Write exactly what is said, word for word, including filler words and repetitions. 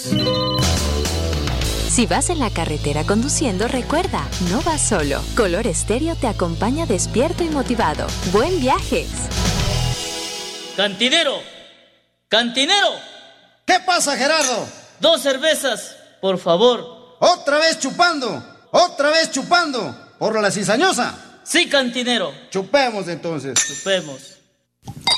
Si vas en la carretera conduciendo, recuerda, no vas solo. Color Estéreo te acompaña despierto y motivado. ¡Buen viaje! ¡Cantinero! ¡Cantinero! ¿Qué pasa, Gerardo? Dos cervezas, por favor. ¿Otra vez chupando? ¿Otra vez chupando? ¿Por la cizañosa? Sí, cantinero. Chupemos entonces. Chupemos.